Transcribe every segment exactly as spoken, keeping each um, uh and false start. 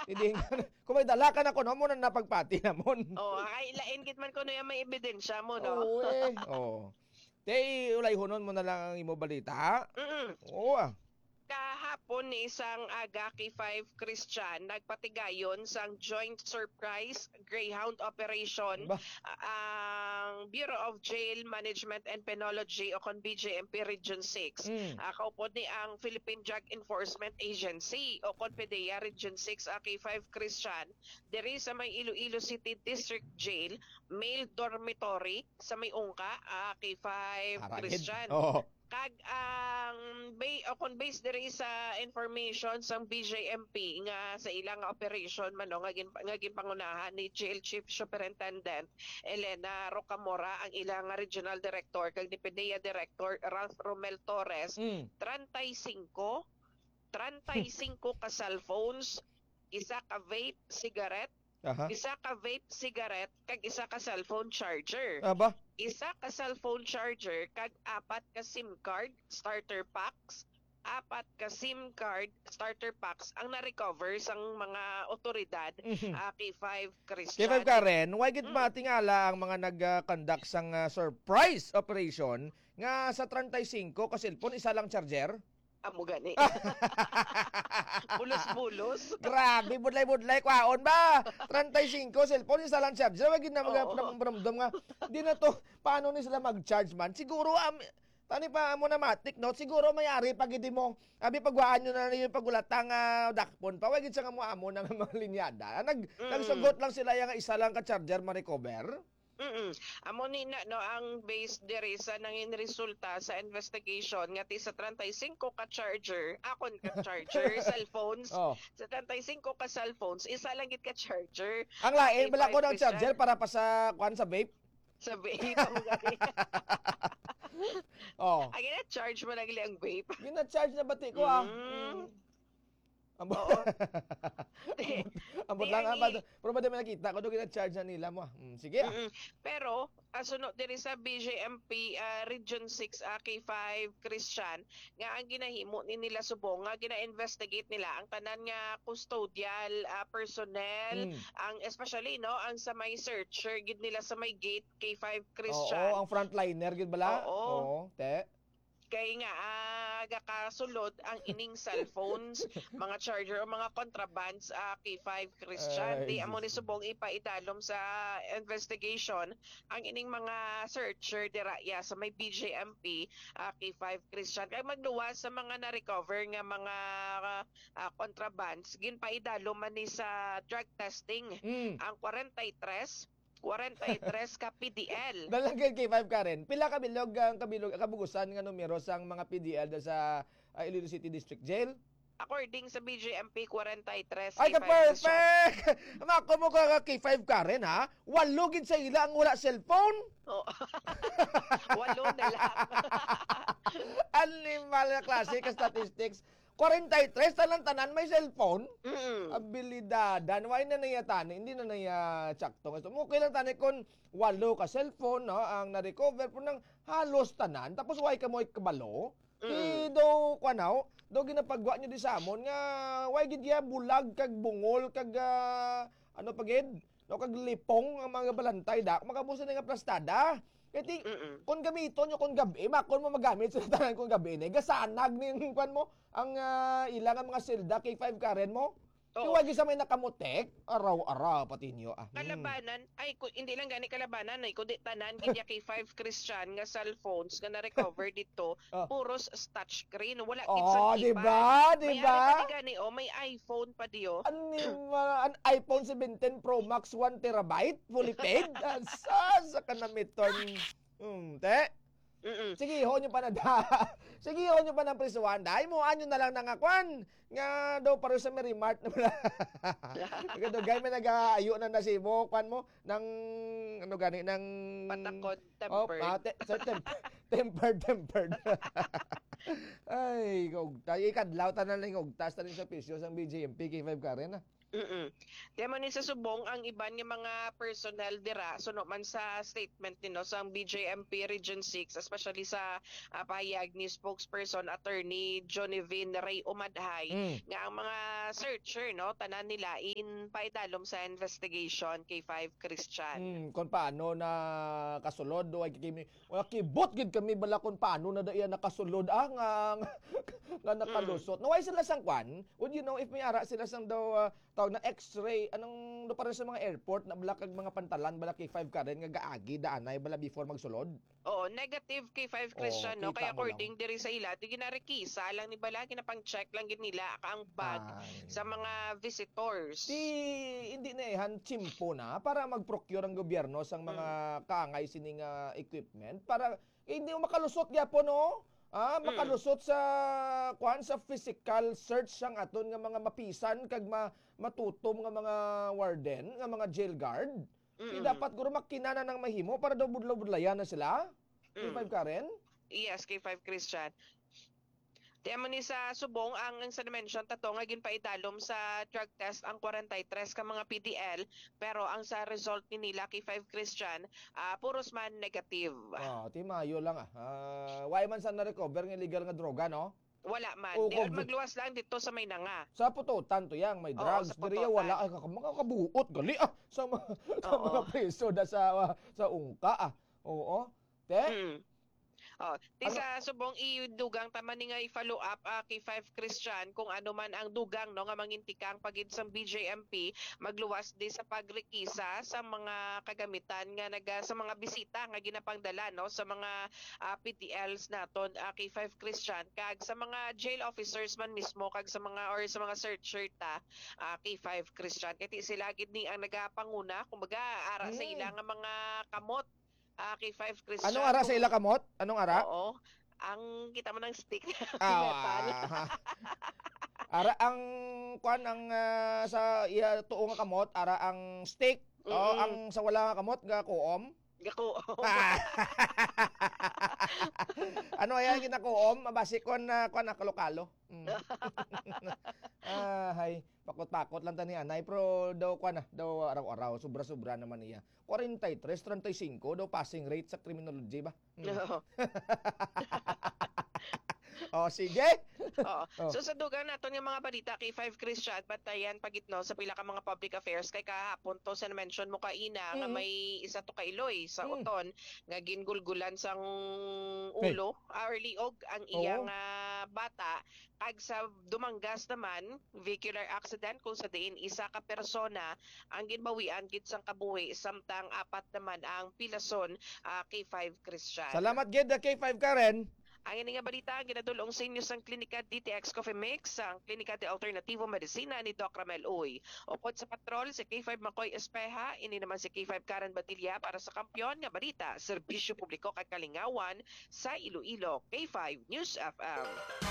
Hindi kung may dala ka na kuno mo na napagpati namon. Oh, ay lain gid man kuno yung may ebidensya mo, no? Oo eh. Oh. Tay ulay hunon mo na lang ang imo balita. Mm. Oo ah. Kahapon ni isang aga K five Christian nagpatigayon sang Joint Surprise Greyhound Operation Ba? ah, ang Bureau of Jail Management and Penology o kon B J M P Region six. Mm. Uh, kaupod ni ang Philippine Drug Enforcement Agency o kon PDEA Region six uh, K five Christian diri sa may Iloilo City District Jail male dormitory sa may Ungka uh, K five Aragid. Christian. Oo. Kag ang bay o kon based diri sa information sang B J M P nga sa ilang nga operation mano nga gin nga ginpangunahan ni Jail Chief Superintendent Elena Rocamora ang ilang nga regional director kag ni PDEA Director Ralph Romel Torres. Mm. thirty-five thirty-five ka cellphones, isa ka vape cigarette, Aha. isa ka vape cigarette kag isa ka cellphone charger. Aba. Isa ka cellphone charger kag apat ka SIM card starter packs, apat ka SIM card starter packs ang na-recover sang mga otoridad Mhm. uh, K five K Christian. five Karen, why gid Mm. matingala ang mga nag-conduct sang ah, surprise operation nga sa thirty-five ka cellphone isa lang charger? Amo gani. Bulos-bulos. Grabe, budlay-budlay kwaon ba? thirty-five cellphone isa lang charger. Wag gid na Oo. magramdam nga. Di na to paano ni sila mag-charge man? Siguro am tani pa mo na matik no, siguro mayari pag hindi mo abi pagwaan nyo na yung pagulatang uh, dakpon pa wag gid sa nga mo amo ng mga linyada. Nag Mm. nagsugot lang sila yung isa lang ka charger ma-recover. Mm. Amo ni na no ang base diri sa nangin resulta sa investigation nga ti sa thirty-five ka charger, akon ka charger, cellphones. Oh. Sa thirty-five ka cellphones, isa lang gid ka charger. Ang lain K bala ko ng five charger para pa sa kuan sa vape. Sa vape amo gani. Oh. Ay na charge mo lang ang vape. Gina-charge na bati ko ah. Mm. Ambot. Oo. Ambot Di lang ang ah. i- Pero ba di nakita ko do gina-charge na nila mo. ah. Mm, sige. ah. Mm-mm. Pero asunod diri sa B J M P uh, Region six uh, K five Christian nga ang ginahimo ni nila subong nga gina-investigate nila ang tanan nga custodial uh, personnel Mm. ang especially no ang sa may searcher gid nila sa may gate K five Oo, Christian. ang frontliner gid bala. Oo. te. Kay nga aga kasulod ang ining cellphones, mga charger o mga contrabands uh, K five Christian. Ay, Di amo ni Diyos. subong ipaidalom sa investigation ang ining mga searcher dira ya sa may B J M P uh, K five Christian. Kay magluwas sa mga na-recover nga mga uh, contrabands, ginpaidalom man ni sa drug testing Mm. ang forty-three forty-three ka P D L. Dalagay K five Karen. Pila ka bilog ang kabilog kabugusan nga numero sang mga P D L da sa uh, Iloilo City District Jail? According sa B J M P forty-three Ay ka K five Christian. perfect. Mako mo ka K five Karen ha. Walo gid sa ila ang wala cellphone. Oh. Walo na lang. Animal na klase ka statistics. forty-three tanan tanan may cellphone. Mm. Abilidadan, why na naya tani, hindi na naya tsakto. Gusto mo, okay lang tani kung walo ka cellphone, no, ang na-recover po ng halos tanan, tapos why ka mo kabalo, Mm. mm. do, kwanaw, do ginapagwa nyo di sa amon, nga, why gid ya bulag, kag bungol, kag, ah, ano pagid, no, kag lipong, ang mga balantay, dak, makabusa na nga plastada. Kaya Mm-mm. kung gamiton nyo kung gabi, makon mo magamit sa tanan kung gabi ni, gasanag ning kwan mo, ang uh, ilang ang mga silda, K five Karen mo. Oo. Iwagi sa may nakamutek, araw-araw pati niyo. Ah. Hmm. Kalabanan, ay ku- hindi lang gani kalabanan, ay kundi tanan gidya K five Christian nga cellphones nga na-recover dito, Oh. puros touchscreen, wala Oo, kit sa oh, di ba? Di May ba? ari pa di gani, oh, may iPhone pa diyo. Ano an iPhone seventeen Pro Max one terabyte fully paid? Asa sa kanamiton. Hmm, te. Mm. Sige, ho nyo pa na da. Sige, ho nyo pa ng prisuan. Dahil mo, anyo na lang nangakwan. Nga daw, paro sa Merimart na pala. Gado, gay, may nag-aayo na na si mo, kwan mo, ng, ano gani, ng... Patakot, Oh, tempered. ah, te- so, tem- tempered, tempered. Ay, ugtas. Ikadlaw, tanan lang ugtas, tanan sa pisyo, sang B J M P, K five Karen, ah. Mm. Di mo ni sa subong ang iban nga mga personnel dira so no man sa statement nino sa B J M P Region six, especially sa ah, pahayag ni spokesperson attorney Jonivin Ray Umadhay Mm. nga ang mga searcher no tanan nila in paidalom sa investigation kay five Christian. Mm, kung paano na kasulod do ay kami wala kibot gid kami bala kung paano na daiya nakasulod ah nga nga nakalusot. Naway sila sang kwan. Would you know if may ara sila sang daw ah, tawag na X-ray anong do para sa mga airport na bala kag mga pantalan bala kay five ka rin nga gaagi daanay bala before magsulod. Oo, negative kay five Oo, Christian no kita kaya mo lang. according diri sa ila di ginarikisa lang ni bala ginapang check lang gid nila ang bag Ay. sa mga visitors. Di hindi na ihan chimpo na para mag-procure ang gobyerno sang mga kaangay sining ah, equipment para eh, hindi mo makalusot gyapon no. Ah, makalusot sa kuan sa physical search sang aton nga mga mapisan kag ma, matutom nga mga warden nga mga jail guard. Di Mm. dapat guro makinana ng mahimo para daw budlaw-budlayan na sila. Di Mm. five ka rin? Yes, kay five Christian. Di mo ni sa subong ang ang sa dimension tato nga ginpaidalom sa drug test ang forty-three ka mga P D L pero ang sa result ni nila kay five Christian ah, puros man negative. Ah, ti mayo lang ah. Ah, why man sa na-recover nga illegal nga droga no? Wala man. Oo, Di kung- magluwas lang dito sa Maynanga. Sa pututan to yang may Oo, drugs. sa Diri pututan. wala ay kaka- mga kabuot gali ah sa mga sa Oo. mga preso da sa sa ungka ah. Oo. Te, Mm. Oh, di Ano- sa subong idugang taman ni nga i-follow up ah, kay five Christian kung ano man ang dugang no nga mangintikang pagid sa B J M P magluwas di sa pagrekisa sa mga kagamitan nga naga sa mga bisita nga ginapangdala no sa mga ah, P T Ls naton ah, kay five Christian kag sa mga jail officers man mismo kag sa mga or sa mga searcher ta ah, kay five Christian kay ti sila gid ni ang nagapanguna kumbaga ara sa Mm. ila nga mga kamot ah, kay five Christian. anong ara sa kung- ila kamot? Anong ara? Oo. Ang kita mo ng stick. Ah, metal. ah. Ara ang kuan ang ah, sa iya tuo nga kamot, ara ang stick. O Mm-mm. ang sa wala nga kamot nga kuom. Gako. Ah. ano yan ginakuom? Mabasi kon na kuan na kalokalo. Mm. ah, hay. Pakot-pakot lang tani anay pero daw kuan na, daw araw-araw sobra-sobra naman niya. forty-three, thirty-five daw passing rate sa criminology ba? Mm. Oo. Oh, sige. Oo. Oh. So sa dugang naton nga mga balita kay five Christian batayan pagitno sa pila ka mga public affairs kay kahapon to sa mention mo kaina nga Mm. may isa to ka Iloy sa Mm. uton nga gingulgulan sang ulo or liog ang iyang ah, bata kag sa dumanggas naman vehicular accident kung sa diin isa ka persona ang ginbawian gid sang kabuhi samtang apat naman ang pilason ah, kay five Christian. Salamat gid kay five Karen. Ang ini nga balita ang ginadulong sa inyo sang Klinika D T X Coffee Mix, ang Klinika de Alternativo Medicina ni Doc Ramel Uy. Upod sa patrol, si K five Makoy Espeja, ini naman si K five Karen Batilla para sa kampiyon nga balita, serbisyo publiko kay Kalingawan sa Iloilo. K five News F M.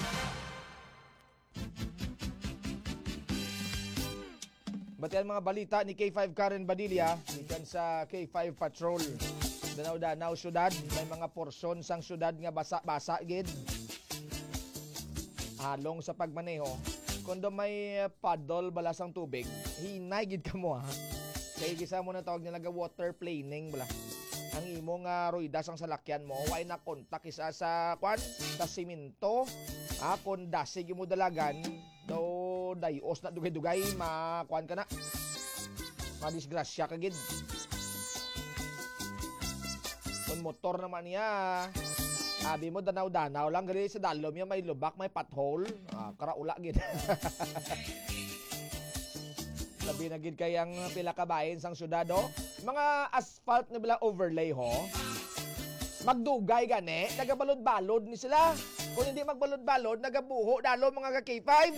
Batian mga balita ni K five Karen Badilla gikan sa K five Patrol. Danaw-danaw syudad, may mga porsyon sang syudad nga basa-basa gid. Halong sa pagmaneho, kundo may uh, paddle balasang tubig, hinay gid kamo ha. Kay gisa mo na tawag nila nga water planing bala. Ang imo nga ruidas ang salakyan mo, way na kontak isa sa kwan, sa simento. Ah, kung dasig mo dalagan, daw dayos na dugay-dugay, makuan ka na. Madisgrasya ka gid. Kung motor naman niya, abi mo danaw-danaw lang, gali sa dalom niya may lubak, may pothole. Ah, karaula gid. Labi na gid kayang pila ka bahin sang syudad oh. Mga asphalt na bila overlay ho. Magdugay gani, nagabalod-balod ni sila. Kung hindi magbalod-balod, nagabuho dalo mga ka K five.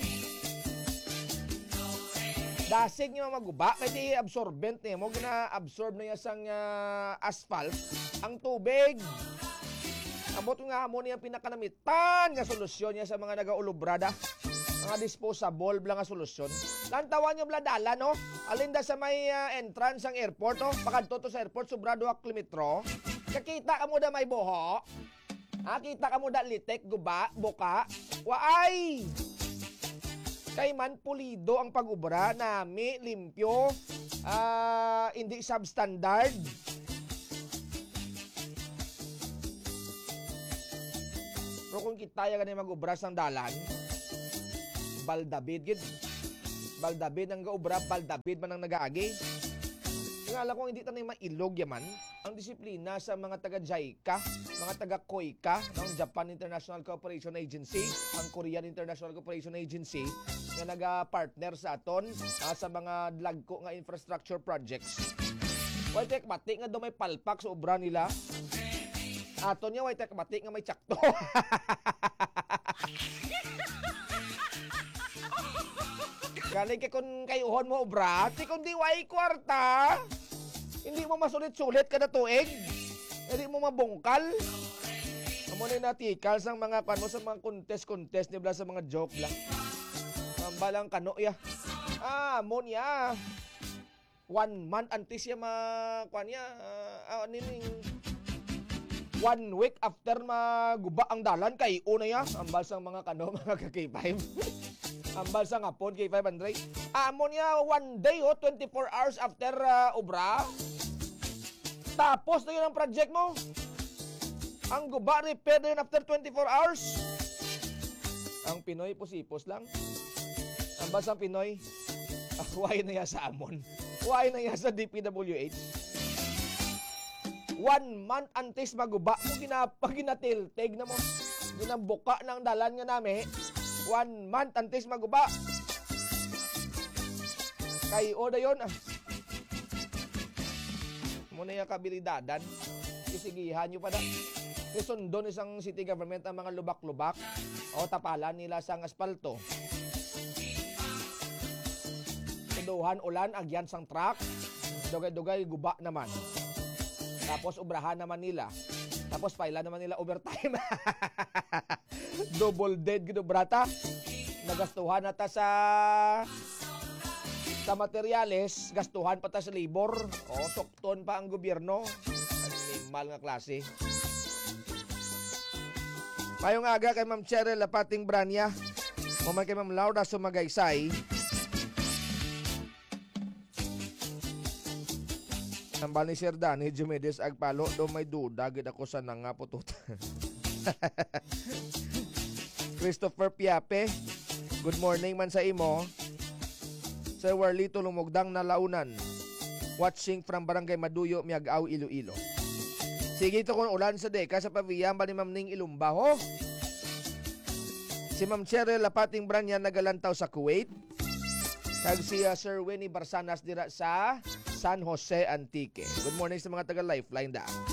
Dasig niyo maguba, kaya absorbent niya mo, gina-absorb na niya sang uh, asphalt ang tubig. Abot nga mo niya pinakanamitan nga solusyon niya sa mga nagaulubrada. Mga disposable bla nga solusyon. Lantawan niyo bla dala no? Alinda sa may uh, entrance ang airport no? Pakadto to sa airport sobrado ak kilometro. Kakita ka mo da may boho. Ha, kita ka mo da litek, guba, buka. Waay! Kay man pulido ang pag-ubra, nami, limpyo, ah, hindi substandard. Pero kung kita yung ganyan mag-ubra sang dalan, baldabid, gid. Baldabid ang gaubra, baldabid man ang nag-aagi. Yung alam ko, hindi tanay mailog yaman ang disiplina sa mga taga-JICA, mga taga-KOICA, ng Japan International Cooperation Agency, ang Korean International Cooperation Agency, na nag-partner sa aton uh, sa mga dlagko nga infrastructure projects. Way tek mati nga do may palpak sa obra nila. Aton niya way tek mati nga may tsakto. Galing kay kun kay uhon mo obra, ti kun di way kwarta. Hindi mo masulit-sulit kada tuig. Hindi mo mabungkal. Amo na natikal sang mga kano sa mga contest-contest nila sa mga joke lang. Mambalang kano ya. Ah, amo niya. One month antes siya ma kwan niya. Uh, nining one week after maguba ang dalan kay una ya. Ambal sang mga kano mga ka K five. Ambal sang hapon K five Andre. Amo niya one day oh, twenty-four hours after uh, obra. Tapos na yun ang project mo. Ang guba repair na yun after twenty-four hours. Ang Pinoy pusipos lang. Ang basang Pinoy, ah, why na yan sa Amon? Why na yan sa D P W H? One month antes maguba mo, ginapag ginatiltig na mo. Ginambuka ng dalan nga nami. One month antes maguba. Kayo na yun ah. Muna yung kabilidadan, isigihan nyo pa na. Isundo isang city government ang mga lubak-lubak o tapalan nila sang aspalto. Tuduhan ulan, agyan sang truck, dugay-dugay guba naman. Tapos ubrahan naman nila. Tapos paila naman nila overtime. Double dead gido brata. Nagastuhan nata sa sa materyales, gastuhan pa ta sa labor. O, sokton pa ang gobyerno. Animal nga klase. Mayong aga kay Ma'am Cheryl Lapating Branya. Maman kay Ma'am Laura Sumagaysay. Nambal ni Sir Danny Jumedes Agpalo, do may duda gid ako sa nangaputot. Christopher Piape, good morning man sa imo. Sir Warlito Lumugdang na Launan. Watching from Barangay Maduyo, Miagaw, Iloilo. Sige ito kung ulan sa deka sa paviyang ba ni Ma'am Ning Ilumbaho. Si Ma'am Cheryl Lapating Branya nagalantaw sa Kuwait. Kag si uh, Sir Winnie Barsanas dira sa San Jose, Antique. Good morning sa mga taga Lifeline da.